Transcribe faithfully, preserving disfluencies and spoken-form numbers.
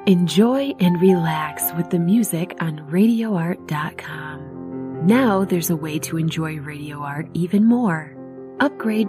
Enjoy and relax with the music on radio art dot com. Now there's a way to enjoy Radio Art even more. Upgrade